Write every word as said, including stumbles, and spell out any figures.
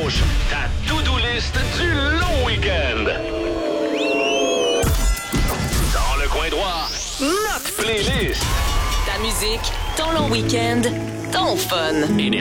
Rouge, ta to-do list du long week-end. Dans le coin droit, notre playlist. Ta musique, ton long week-end, ton fun.